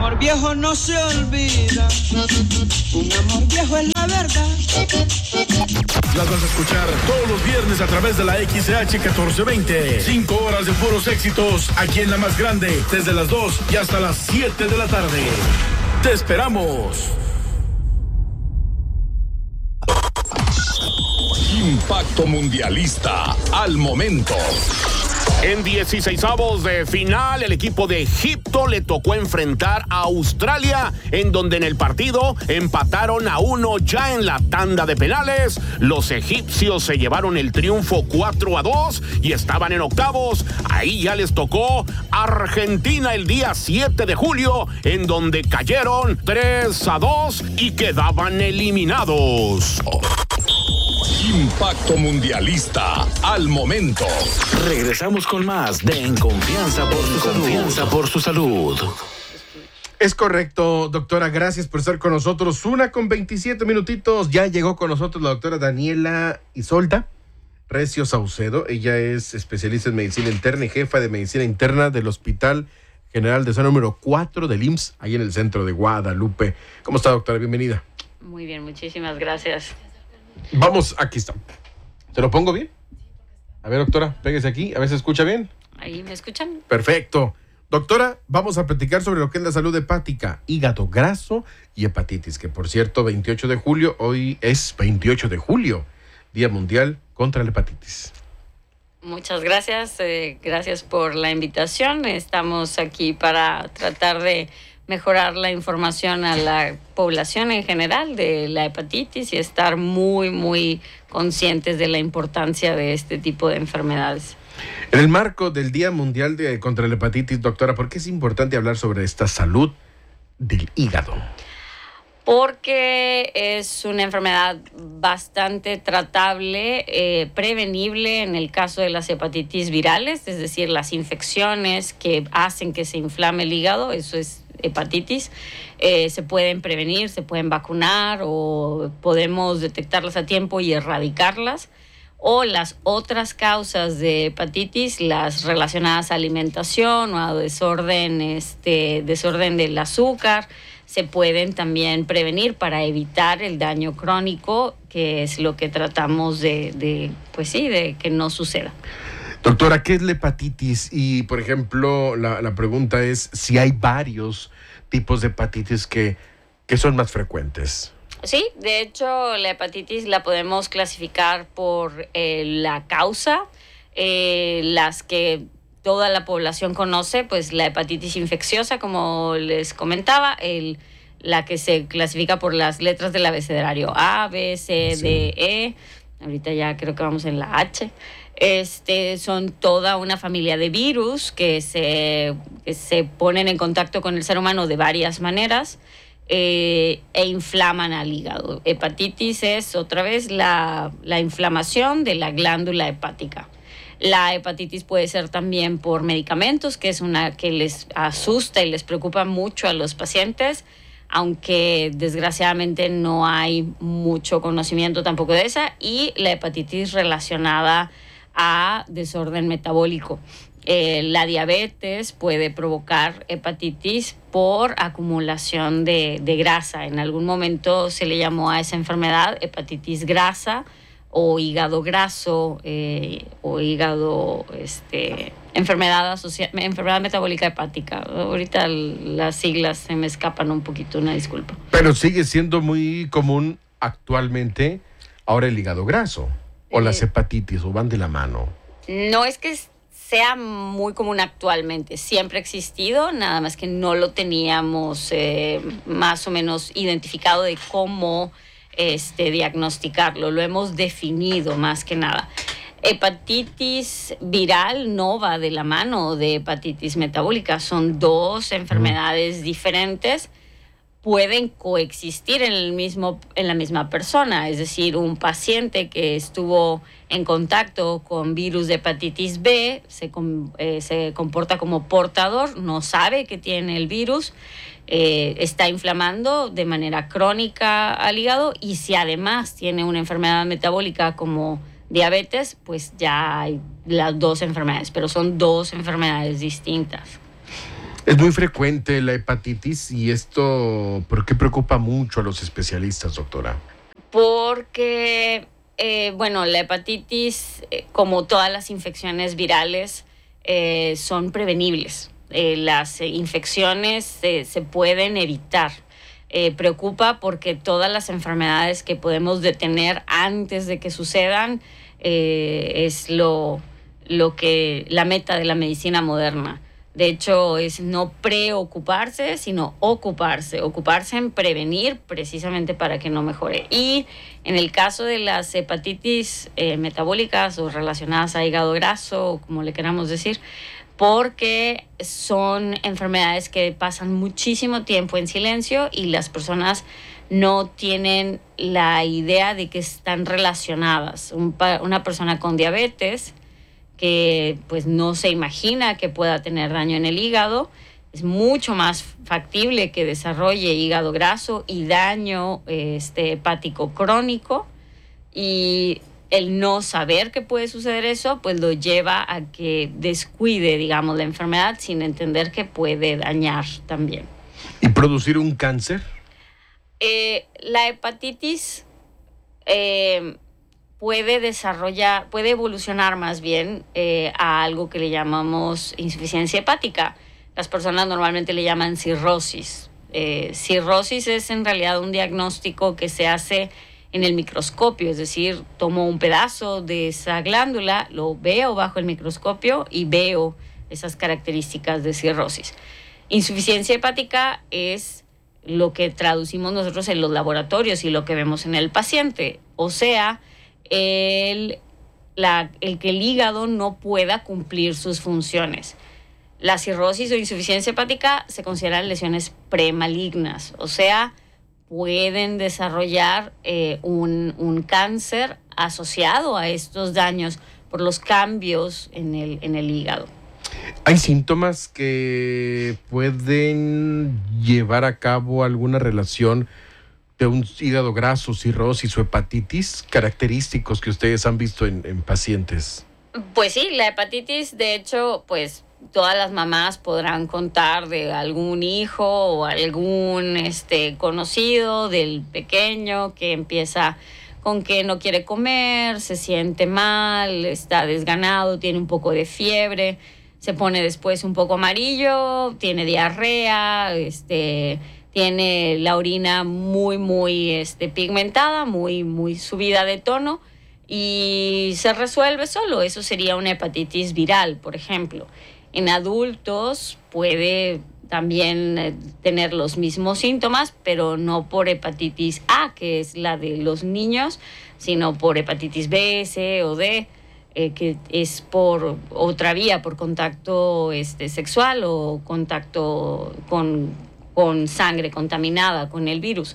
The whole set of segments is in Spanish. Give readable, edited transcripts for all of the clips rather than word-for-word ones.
amor viejo no se olvida. Un amor viejo es la verdad. Las vas a escuchar todos los viernes a través de la XH 1420. 5 horas de puros éxitos aquí en la más grande, desde las 2 y hasta las 7 de la tarde. ¡Te esperamos! Impacto Mundialista al momento. En 16avos de final, el equipo de Egipto le tocó enfrentar a Australia, en donde en el partido empataron a 1 ya en la tanda de penales. Los egipcios se llevaron el triunfo 4-2 y estaban en octavos. Ahí ya les tocó Argentina el día 7 de julio, en donde cayeron 3-2 y quedaban eliminados. Impacto Mundialista al momento. Regresamos con más de En Confianza por su salud. Es correcto, doctora. Gracias por estar con nosotros. 1:27 minutitos. Ya llegó con nosotros la doctora Daniela Isolda Recio Saucedo. Ella es especialista en medicina interna y jefa de medicina interna del Hospital General de Zona número 4 del IMSS, ahí en el centro de Guadalupe. ¿Cómo está, doctora? Bienvenida. Muy bien, muchísimas gracias. Vamos, aquí está. ¿Se lo pongo bien? A ver, doctora, pégese aquí. A ver si se escucha bien. ¿Ahí me escuchan? Perfecto. Doctora, vamos a platicar sobre lo que es la salud hepática, hígado graso y hepatitis, que por cierto, 28 de julio, hoy es 28 de julio, Día Mundial contra la Hepatitis. Muchas gracias. Gracias por la invitación. Estamos aquí para tratar de mejorar la información a la población en general de la hepatitis y estar muy, muy conscientes de la importancia de este tipo de enfermedades. En el marco del Día Mundial contra la Hepatitis, doctora, ¿por qué es importante hablar sobre esta salud del hígado? Porque es una enfermedad bastante tratable, prevenible en el caso de las hepatitis virales, es decir, las infecciones que hacen que se inflame el hígado, eso es hepatitis. Se pueden prevenir, se pueden vacunar o podemos detectarlas a tiempo y erradicarlas. O las otras causas de hepatitis, las relacionadas a alimentación o a desorden del azúcar, se pueden también prevenir para evitar el daño crónico, que es lo que tratamos de que no suceda. Doctora, ¿qué es la hepatitis? Y, por ejemplo, la pregunta es si hay varios tipos de hepatitis que son más frecuentes. Sí, de hecho, la hepatitis la podemos clasificar por la causa, las que toda la población conoce, pues la hepatitis infecciosa, como les comentaba, la que se clasifica por las letras del abecedario A, B, C, sí. D, E. Ahorita ya creo que vamos en la H. Son toda una familia de virus que se ponen en contacto con el ser humano de varias maneras e inflaman al hígado. Hepatitis es otra vez la inflamación de la glándula hepática. La hepatitis puede ser también por medicamentos, que es una que les asusta y les preocupa mucho a los pacientes, aunque desgraciadamente no hay mucho conocimiento tampoco de esa, y la hepatitis relacionada a desorden metabólico. La diabetes puede provocar hepatitis por acumulación de grasa. En algún momento se le llamó a esa enfermedad hepatitis grasa o hígado graso o hígado, enfermedad metabólica hepática. Ahorita las siglas se me escapan un poquito, una disculpa. Pero sigue siendo muy común actualmente ahora el hígado graso o las hepatitis, o van de la mano. No es que sea muy común actualmente, siempre ha existido, nada más que no lo teníamos más o menos identificado de cómo diagnosticarlo, lo hemos definido más que nada. Hepatitis viral no va de la mano de hepatitis metabólica, son dos enfermedades diferentes, pueden coexistir en la misma persona, es decir, un paciente que estuvo en contacto con virus de hepatitis B se comporta como portador, no sabe que tiene el virus, está inflamando de manera crónica al hígado, y si además tiene una enfermedad metabólica como diabetes, pues ya hay las dos enfermedades, pero son dos enfermedades distintas. Es muy frecuente la hepatitis y esto, ¿por qué preocupa mucho a los especialistas, doctora? Porque, la hepatitis, como todas las infecciones virales, son prevenibles. Las infecciones se pueden evitar. Preocupa porque todas las enfermedades que podemos detener antes de que sucedan es la meta de la medicina moderna. De hecho, es no preocuparse, sino ocuparse en prevenir precisamente para que no mejore. Y en el caso de las hepatitis metabólicas o relacionadas a hígado graso, como le queramos decir, porque son enfermedades que pasan muchísimo tiempo en silencio y las personas no tienen la idea de que están relacionadas. Una persona con diabetes que pues no se imagina que pueda tener daño en el hígado, es mucho más factible que desarrolle hígado graso y daño hepático crónico, y el no saber que puede suceder eso, pues lo lleva a que descuide, digamos, la enfermedad sin entender que puede dañar también. ¿Y producir un cáncer? La hepatitis puede evolucionar más bien a algo que le llamamos insuficiencia hepática. Las personas normalmente le llaman cirrosis. Cirrosis es en realidad un diagnóstico que se hace en el microscopio, es decir, tomo un pedazo de esa glándula, lo veo bajo el microscopio y veo esas características de cirrosis. Insuficiencia hepática es lo que traducimos nosotros en los laboratorios y lo que vemos en el paciente, o sea, el que el hígado no pueda cumplir sus funciones. La cirrosis o insuficiencia hepática se consideran lesiones premalignas, o sea, pueden desarrollar un cáncer asociado a estos daños por los cambios en el hígado. ¿Hay síntomas que pueden llevar a cabo alguna relación de un hígado graso, cirrosis o hepatitis, característicos que ustedes han visto en pacientes? Pues sí, la hepatitis, de hecho, pues todas las mamás podrán contar de algún hijo o algún conocido del pequeño que empieza con que no quiere comer, se siente mal, está desganado, tiene un poco de fiebre, se pone después un poco amarillo, tiene diarrea, tiene la orina muy pigmentada, muy subida de tono y se resuelve solo. Eso sería una hepatitis viral, por ejemplo. En adultos puede también tener los mismos síntomas, pero no por hepatitis A, que es la de los niños, sino por hepatitis B, C o D, que es por otra vía, por contacto sexual o contacto con sangre contaminada con el virus.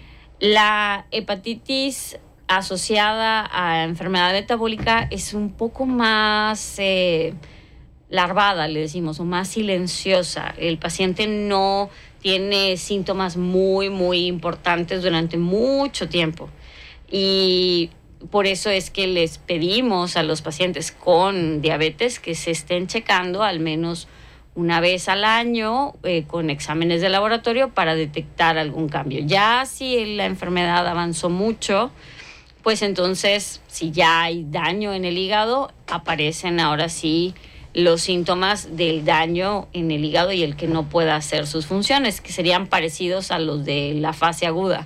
La hepatitis asociada a enfermedad metabólica es un poco más larvada, le decimos, o más silenciosa. El paciente no tiene síntomas muy importantes durante mucho tiempo. Y por eso es que les pedimos a los pacientes con diabetes que se estén checando al menos una vez al año con exámenes de laboratorio para detectar algún cambio. Ya si la enfermedad avanzó mucho, pues entonces si ya hay daño en el hígado, aparecen ahora sí los síntomas del daño en el hígado y el que no pueda hacer sus funciones, que serían parecidos a los de la fase aguda.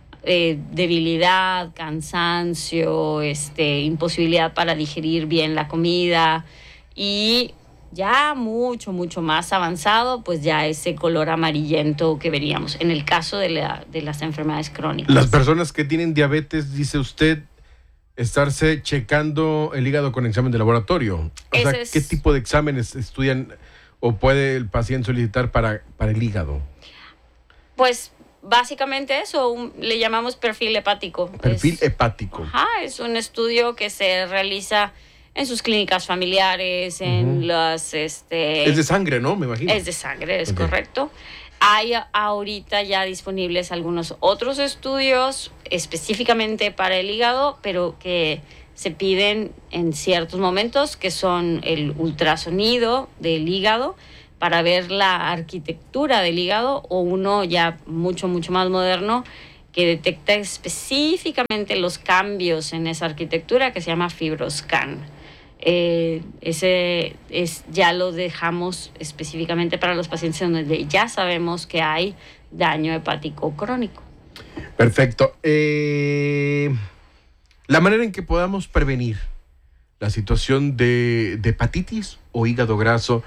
Debilidad, cansancio, imposibilidad para digerir bien la comida, y ya mucho más avanzado, pues ya ese color amarillento que veríamos en el caso de las enfermedades crónicas. Las personas que tienen diabetes, dice usted, estarse checando el hígado con examen de laboratorio. ¿Qué tipo de exámenes estudian o puede el paciente solicitar para el hígado? Pues básicamente eso, le llamamos perfil hepático. Perfil hepático. Ajá, es un estudio que se realiza en sus clínicas familiares, en las... Es de sangre, ¿no? Me imagino. Es de sangre, es correcto. Hay ahorita ya disponibles algunos otros estudios específicamente para el hígado, pero que se piden en ciertos momentos, que son el ultrasonido del hígado, para ver la arquitectura del hígado, o uno ya mucho más moderno que detecta específicamente los cambios en esa arquitectura, que se llama FibroScan. Ese ya lo dejamos específicamente para los pacientes donde ya sabemos que hay daño hepático crónico. Perfecto. La manera en que podamos prevenir la situación de hepatitis o hígado graso,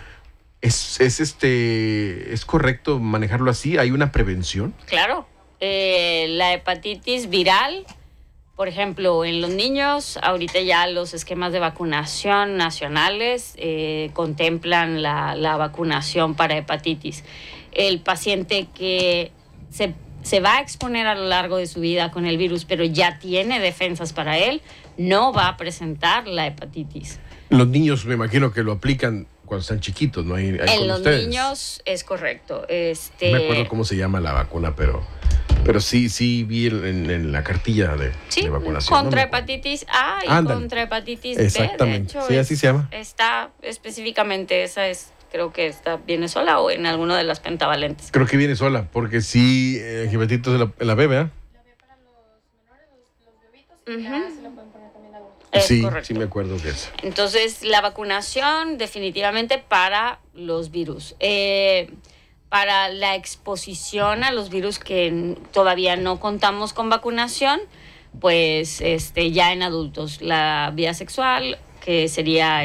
¿es correcto manejarlo así? ¿Hay una prevención? Claro. La hepatitis viral, por ejemplo, en los niños, ahorita ya los esquemas de vacunación nacionales contemplan la vacunación para hepatitis. El paciente que se va a exponer a lo largo de su vida con el virus, pero ya tiene defensas para él, no va a presentar la hepatitis. Los niños me imagino que lo aplican cuando están chiquitos, ¿no? Ahí En con los ustedes. niños es correcto. No me acuerdo cómo se llama la vacuna, pero sí vi en la cartilla de vacunación. Contra ¿no? hepatitis A y Ándale. contra hepatitis B. Exactamente. De hecho, Sí, así se llama. Está específicamente, esa es, creo que viene sola o en alguna de las pentavalentes. Creo que viene sola, porque sí, hepatitis en la B, ¿verdad? Es Sí, correcto. sí me acuerdo de eso. Entonces, la vacunación definitivamente para los virus. Para la exposición a los virus que todavía no contamos con vacunación, pues ya en adultos, la vía sexual, que sería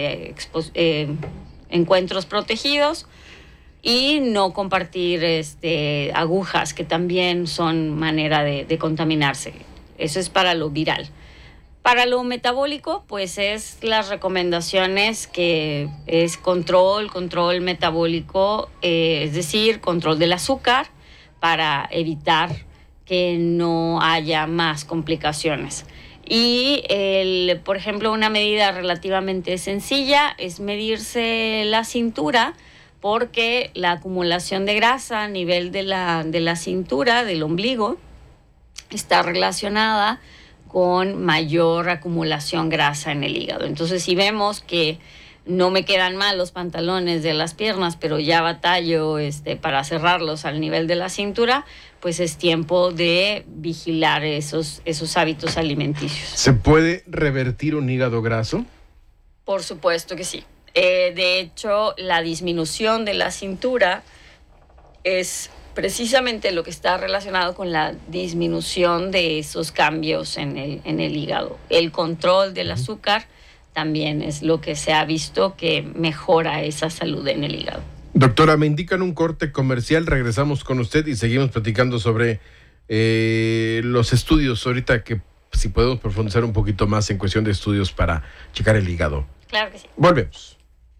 encuentros protegidos, y no compartir agujas, que también son manera de contaminarse. Eso es para lo viral. Para lo metabólico, pues es las recomendaciones que es control metabólico, es decir, control del azúcar para evitar que no haya más complicaciones. Y, por ejemplo, una medida relativamente sencilla es medirse la cintura, porque la acumulación de grasa a nivel de la cintura, del ombligo, está relacionada con mayor acumulación grasa en el hígado. Entonces, si vemos que no me quedan mal los pantalones de las piernas, pero ya batallo para cerrarlos al nivel de la cintura, pues es tiempo de vigilar esos hábitos alimenticios. ¿Se puede revertir un hígado graso? Por supuesto que sí. De hecho, la disminución de la cintura es precisamente lo que está relacionado con la disminución de esos cambios en el hígado. El control del azúcar también es lo que se ha visto que mejora esa salud en el hígado. Doctora, me indican un corte comercial, regresamos con usted y seguimos platicando sobre los estudios ahorita, que si podemos profundizar un poquito más en cuestión de estudios para checar el hígado. Claro que sí. Volvemos.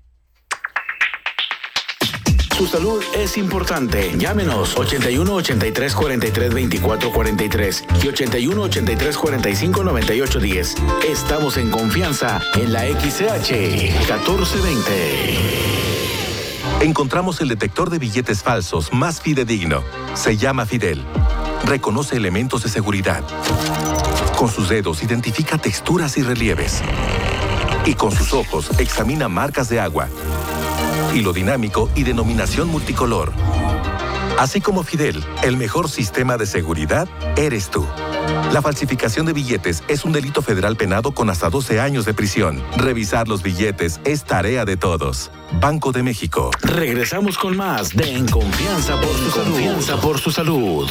Su salud es importante. Llámenos 81 83 43 24 43 y 81 83 45 98 10. Estamos en confianza en la XCH 1420. Encontramos el detector de billetes falsos más fidedigno. Se llama Fidel. Reconoce elementos de seguridad. Con sus dedos identifica texturas y relieves. Y con sus ojos examina marcas de agua, hilo dinámico y denominación multicolor. Así como Fidel, el mejor sistema de seguridad eres tú. La falsificación de billetes es un delito federal penado con hasta 12 años de prisión. Revisar los billetes es tarea de todos. Banco de México. Regresamos con más de En Confianza por su Salud. Confianza por su salud.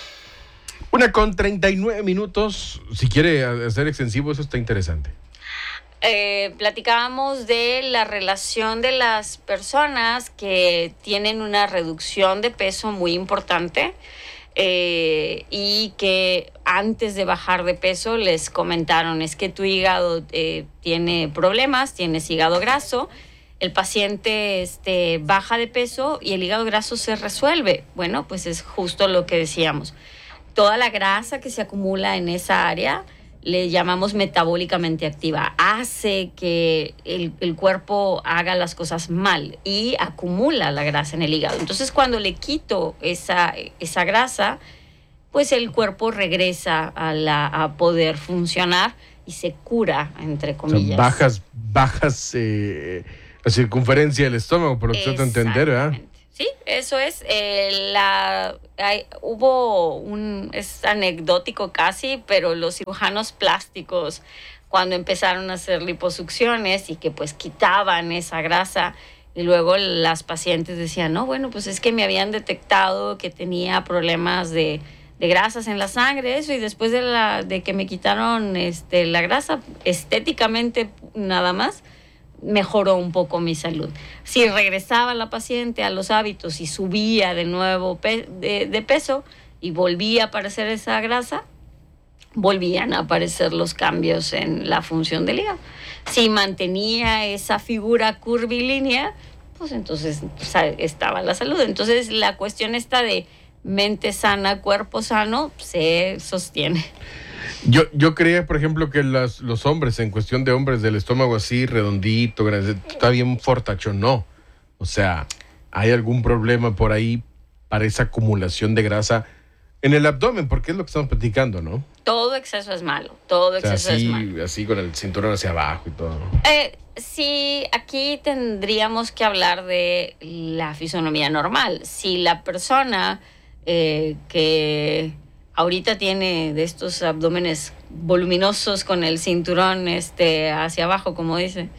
1:39. Si quiere hacer extensivo, eso está interesante. Platicábamos de la relación de las personas que tienen una reducción de peso muy importante y que antes de bajar de peso les comentaron: es que tu hígado tiene problemas, tienes hígado graso. El paciente baja de peso y el hígado graso se resuelve. Bueno, pues es justo lo que decíamos. Toda la grasa que se acumula en esa área le llamamos metabólicamente activa, hace que el cuerpo haga las cosas mal y acumula la grasa en el hígado. Entonces, cuando le quito esa grasa, pues el cuerpo regresa a poder funcionar y se cura, entre comillas. O sea, bajas La circunferencia del estómago, por lo que trato de entender, ¿verdad? Sí, eso es. Es anecdótico casi, pero los cirujanos plásticos, cuando empezaron a hacer liposucciones y que pues quitaban esa grasa, y luego las pacientes decían, no, bueno, pues es que me habían detectado que tenía problemas de grasas en la sangre, eso, y después de que me quitaron la grasa, estéticamente nada más, mejoró un poco mi salud. Si regresaba la paciente a los hábitos y subía de nuevo de peso y volvía a aparecer esa grasa, volvían a aparecer los cambios en la función del hígado. Si mantenía esa figura curvilínea, pues entonces estaba la salud. Entonces la cuestión esta de mente sana, cuerpo sano, se sostiene. Yo creía, por ejemplo, que los hombres, en cuestión de hombres, del estómago así, redondito, está bien fortachón, no. O sea, ¿hay algún problema por ahí para esa acumulación de grasa en el abdomen? Porque es lo que estamos platicando, ¿no? Todo exceso es malo, todo exceso es malo. Así con el cinturón hacia abajo y todo. Sí, aquí tendríamos que hablar de la fisonomía normal. Si la persona que ahorita tiene de estos abdómenes voluminosos con el cinturón hacia abajo, como dice,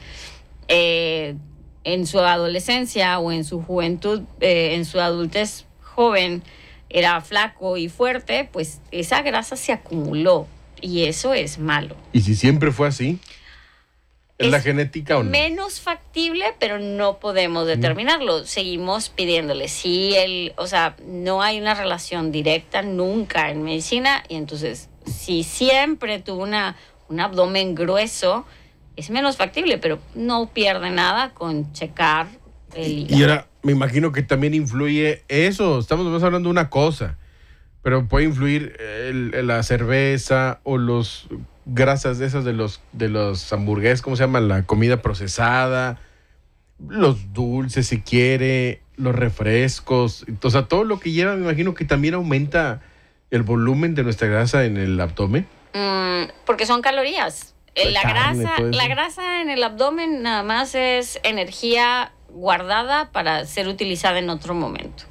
en su adolescencia o en su juventud, en su adultez joven, era flaco y fuerte, pues esa grasa se acumuló y eso es malo. ¿Y si siempre fue así? ¿Es la genética o no? Menos factible, pero no podemos determinarlo. Seguimos pidiéndole. No hay una relación directa nunca en medicina, y entonces si siempre tuvo un abdomen grueso, es menos factible, pero no pierde nada con checar el hígado. Y ahora me imagino que también influye eso. Estamos nomás hablando de una cosa, pero puede influir la cerveza o los grasas de esas de los hamburguesas, ¿cómo se llama? La comida procesada, los dulces si quiere, los refrescos, o sea, todo lo que lleva, me imagino que también aumenta el volumen de nuestra grasa en el abdomen. Porque son calorías. La grasa en el abdomen nada más es energía guardada para ser utilizada en otro momento.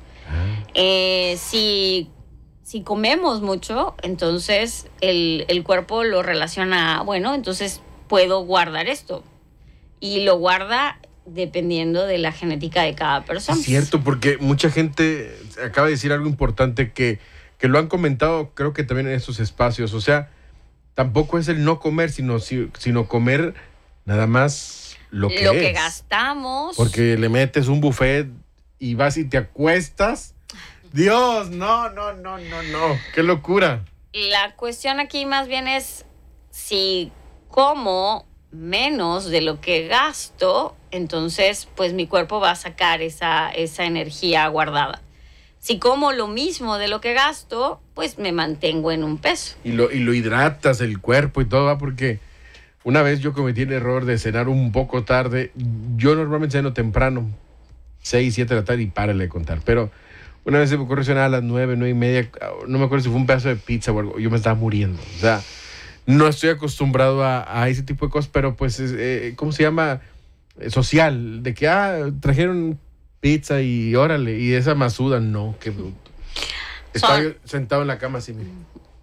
Si comemos mucho, entonces el cuerpo lo relaciona, bueno, entonces puedo guardar esto. Y lo guarda dependiendo de la genética de cada persona. Es cierto, porque mucha gente acaba de decir algo importante que lo han comentado, creo que también en estos espacios. O sea, tampoco es el no comer, sino comer nada más lo que gastamos. Porque le metes un buffet y vas y te acuestas. Dios, no, qué locura. La cuestión aquí más bien es si como menos de lo que gasto, entonces pues mi cuerpo va a sacar esa energía guardada. Si como lo mismo de lo que gasto, pues me mantengo en un peso. Y lo hidratas el cuerpo y todo, ¿va? Porque una vez yo cometí el error de cenar un poco tarde. Yo normalmente ceno temprano, 6, 7 de la tarde, y párale de contar, pero una vez se me ocurrió cenar a las 9, 9:30, no me acuerdo si fue un pedazo de pizza o algo, yo me estaba muriendo. O sea, no estoy acostumbrado a ese tipo de cosas, pero pues, ¿cómo se llama? Social, de que, trajeron pizza y órale, y esa masuda, no, qué bruto. Estaba yo sentado en la cama así, mire.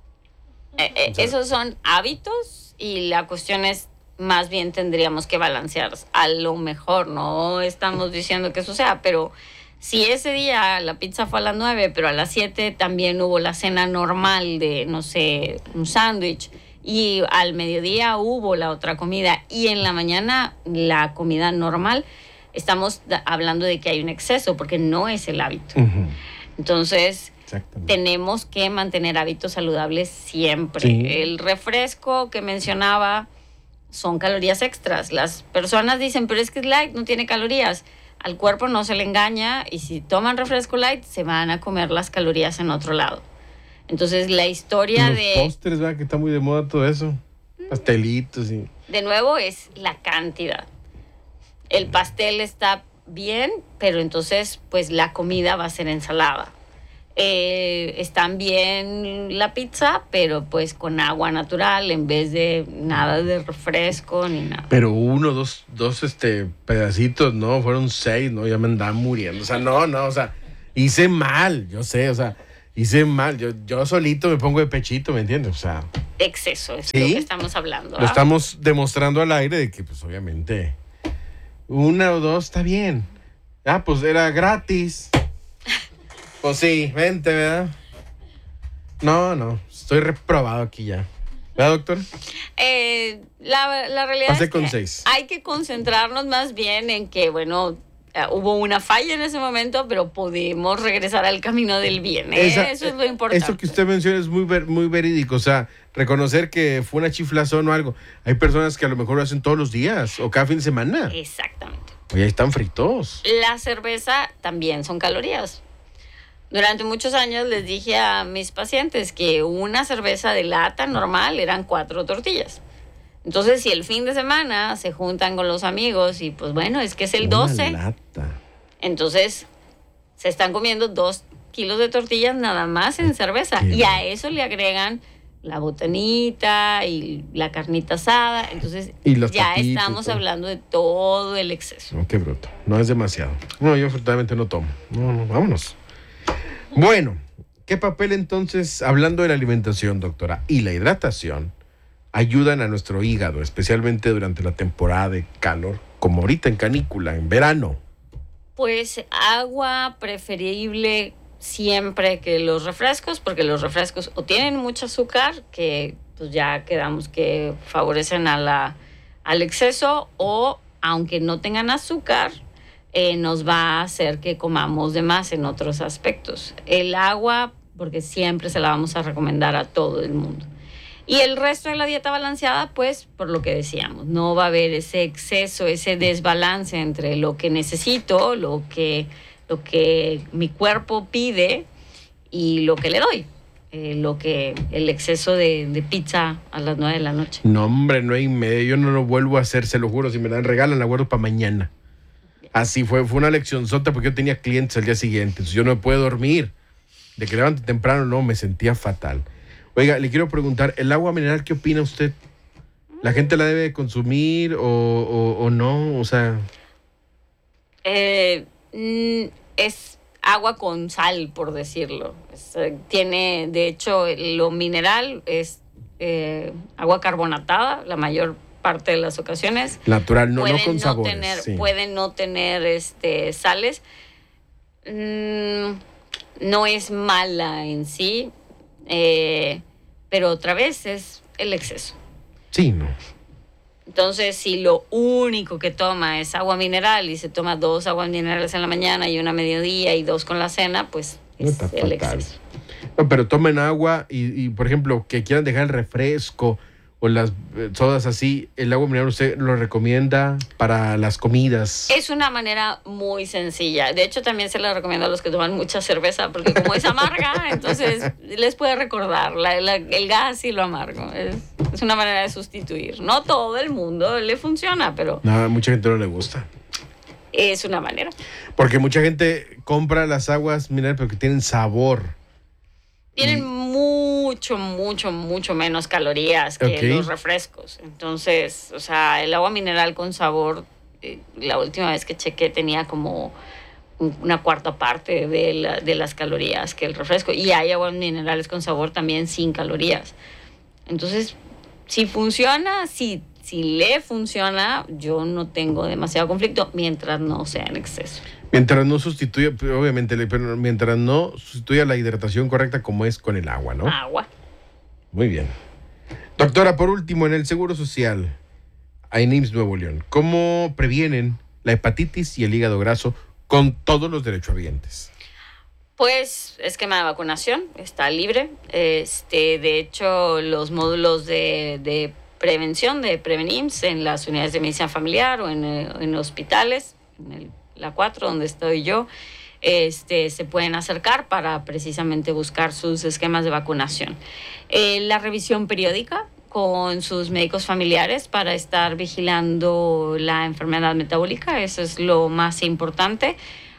Esos son hábitos y la cuestión es, más bien tendríamos que balancear a lo mejor, no estamos diciendo que eso sea, pero si ese día la pizza fue a las 9, pero a las 7 también hubo la cena normal de, no sé, un sándwich, y al mediodía hubo la otra comida, y en la mañana la comida normal, estamos hablando de que hay un exceso, porque no es el hábito. Uh-huh. Entonces, tenemos que mantener hábitos saludables siempre. Sí. El refresco que mencionaba son calorías extras. Las personas dicen, pero es que es light, no tiene calorías. Al cuerpo no se le engaña, y si toman refresco light, se van a comer las calorías en otro lado. Entonces, la historia los postres, ¿verdad? Que está muy de moda todo eso. Pastelitos y... De nuevo, es la cantidad. El pastel está bien, pero entonces, pues, la comida va a ser ensalada. Están bien la pizza, pero pues con agua natural en vez de nada de refresco ni nada. Pero uno, dos pedacitos, no, fueron 6, ¿no? Ya me andaba muriendo. O sea, no, o sea, hice mal, yo sé, o sea, hice mal. Yo solito me pongo de pechito, ¿me entiendes? O sea. Exceso, es ¿sí? lo que estamos hablando. Lo estamos demostrando al aire de que, pues, obviamente, 1 o 2 está bien. Ah, pues era gratis. Pues sí, vente, ¿verdad? No, estoy reprobado aquí ya. ¿Verdad, doctor? La realidad Pasé es con que 6. hay que concentrarnos más bien en que, bueno, hubo una falla en ese momento, pero podemos regresar al camino del bien. Eso es lo importante. Eso que usted menciona es muy verídico. O sea, reconocer que fue una chiflazón o algo. Hay personas que a lo mejor lo hacen todos los días o cada fin de semana. Exactamente. Oye, ahí están fritos. La cerveza también son calorías. Durante muchos años les dije a mis pacientes que una cerveza de lata normal eran 4 tortillas. Entonces, si el fin de semana se juntan con los amigos y pues bueno, es que es el 12. Una lata. Entonces, se están comiendo 2 kilos de tortillas nada más en cerveza. Qué Y a eso le agregan la botanita y la carnita asada. Entonces, Y los ya taquitos y estamos todo. hablando de todo el exceso. No, qué bruto. No es demasiado. No, yo afortunadamente no tomo. No, vámonos. Bueno, ¿qué papel entonces, hablando de la alimentación, doctora, y la hidratación, ayudan a nuestro hígado, especialmente durante la temporada de calor, como ahorita en canícula, en verano? Pues agua preferible siempre que los refrescos, porque los refrescos o tienen mucho azúcar, que pues ya quedamos que favorecen al exceso, o aunque no tengan azúcar, nos va a hacer que comamos de más en otros aspectos. El agua, porque siempre se la vamos a recomendar a todo el mundo. Y el resto de la dieta balanceada, pues, por lo que decíamos, no va a haber ese exceso, ese desbalance entre lo que necesito, lo que mi cuerpo pide y lo que le doy. El exceso de pizza a las 9 de la noche. No, hombre, 9:30. Yo no lo vuelvo a hacer, se lo juro. Si me dan regalan, la guardo para mañana. Así fue una lección sota porque yo tenía clientes al día siguiente. Entonces yo no me puedo dormir. De que levante temprano, no, me sentía fatal. Oiga, le quiero preguntar, ¿el agua mineral qué opina usted? ¿La gente la debe consumir o no? O sea... Es agua con sal, por decirlo. Tiene, de hecho, lo mineral es agua carbonatada, la mayor parte de las ocasiones. Natural, no con sabores. Puede no tener sales. No es mala en sí, pero otra vez es el exceso. Sí, no. Entonces, si lo único que toma es agua mineral y se toma 2 aguas minerales en la mañana y una a mediodía y 2 con la cena, pues No es está el fatal. exceso. No, pero tomen agua y, por ejemplo, que quieran dejar el refresco o las sodas así, el agua mineral usted lo recomienda para las comidas. Es una manera muy sencilla. De hecho, también se la recomiendo a los que toman mucha cerveza, porque como es amarga, entonces les puede recordar el gas y lo amargo. Es una manera de sustituir. No todo el mundo le funciona, pero No, a mucha gente no le gusta. es una manera. Porque mucha gente compra las aguas minerales porque tienen sabor. Tienen mucho menos calorías que Ok. los refrescos. Entonces, o sea, el agua mineral con sabor, la última vez que chequé tenía como una cuarta parte de las calorías que el refresco. Y hay aguas minerales con sabor también sin calorías. Entonces, si funciona, si le funciona, yo no tengo demasiado conflicto mientras no sea en exceso. Mientras no sustituya, obviamente, pero mientras no sustituya la hidratación correcta como es con el agua, ¿no? Agua. Muy bien. Doctora, por último, en el Seguro Social, en IMSS Nuevo León, ¿cómo previenen la hepatitis y el hígado graso con todos los derechohabientes? Pues esquema de vacunación está libre. De hecho, los módulos de prevención de Prevenims en las unidades de medicina familiar o en hospitales, en la 4 donde estoy yo, se pueden acercar para precisamente buscar sus esquemas de vacunación. La revisión periódica con sus médicos familiares para estar vigilando la enfermedad metabólica, eso es lo más importante.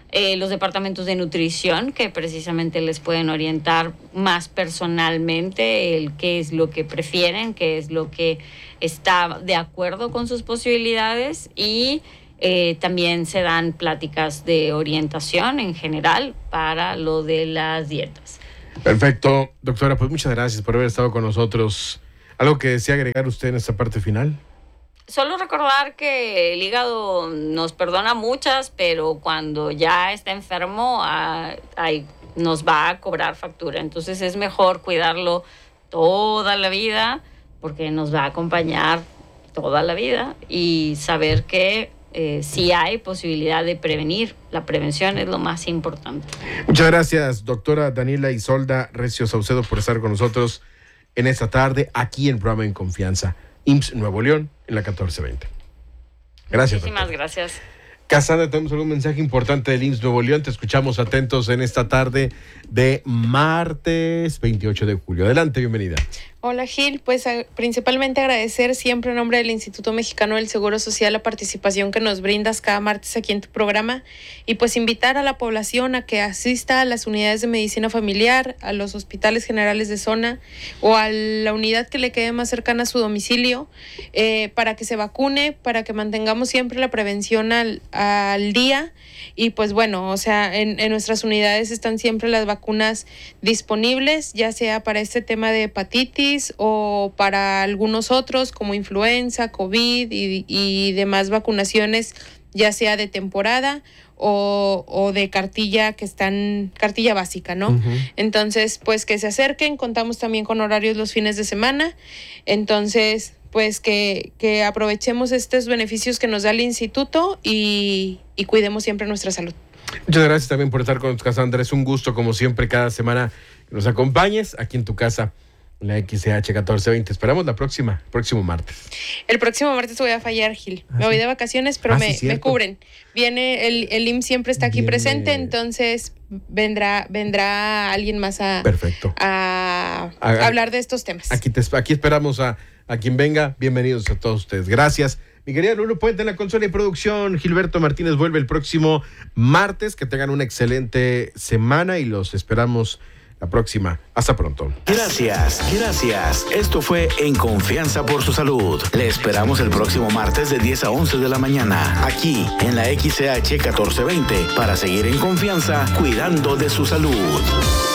los departamentos de nutrición, que precisamente les pueden orientar más personalmente el qué es lo que prefieren, qué es lo que está de acuerdo con sus posibilidades, y también se dan pláticas de orientación en general para lo de las dietas. Perfecto, doctora, pues muchas gracias por haber estado con nosotros. ¿Algo que desea agregar usted en esta parte final? Solo recordar que el hígado nos perdona muchas, pero cuando ya está enfermo nos va a cobrar factura. Entonces es mejor cuidarlo toda la vida, porque nos va a acompañar toda la vida, y saber que sí hay posibilidad de prevenir. La prevención es lo más importante. Muchas gracias, doctora Daniela Isolda Recio Saucedo, por estar con nosotros en esta tarde aquí en el programa En Confianza. IMSS Nuevo León, en la 1420. Gracias. Muchísimas doctor. gracias. Cassandra, tenemos algún mensaje importante del IMSS Nuevo León. Te escuchamos atentos en esta tarde de martes 28 de julio. Adelante, bienvenida. Hola Gil, pues principalmente agradecer siempre en nombre del Instituto Mexicano del Seguro Social la participación que nos brindas cada martes aquí en tu programa, y pues invitar a la población a que asista a las unidades de medicina familiar, a los hospitales generales de zona o a la unidad que le quede más cercana a su domicilio, para que se vacune, para que mantengamos siempre la prevención al día. Y pues bueno, o sea, en nuestras unidades están siempre las vacunas disponibles, ya sea para este tema de hepatitis o para algunos otros como influenza, COVID y demás vacunaciones, ya sea de temporada o de cartilla cartilla básica, ¿no? Uh-huh. Entonces, pues que se acerquen, contamos también con horarios los fines de semana, entonces pues que aprovechemos estos beneficios que nos da el instituto y cuidemos siempre nuestra salud. Muchas gracias también por estar con nosotros, Cassandra. Es un gusto, como siempre, cada semana que nos acompañes aquí en tu casa, en la XCH 1420. Esperamos próximo martes. El próximo martes voy a fallar, Gil. Me voy de vacaciones, pero me cubren. Viene, el IMSS siempre está aquí presente, entonces vendrá alguien más a hablar de estos temas. Aquí esperamos a quien venga. Bienvenidos a todos ustedes. Gracias. Mi querida Lulu Puente en la consola y producción. Gilberto Martínez vuelve el próximo martes. Que tengan una excelente semana y los esperamos la próxima. Hasta pronto. Gracias. Esto fue En Confianza por su Salud. Le esperamos el próximo martes de 10 a 11 de la mañana, aquí en la XCH 1420, para seguir en confianza, cuidando de su salud.